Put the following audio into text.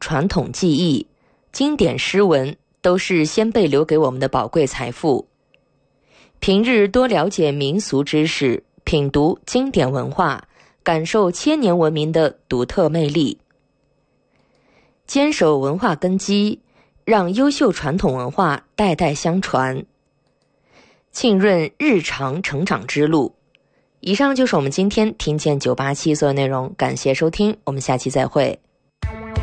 传统技艺、经典诗文都是先辈留给我们的宝贵财富。平日多了解民俗知识，品读经典文化，感受千年文明的独特魅力。坚守文化根基，让优秀传统文化代代相传，浸润日常成长之路。以上就是我们今天听见987所有内容，感谢收听，我们下期再会。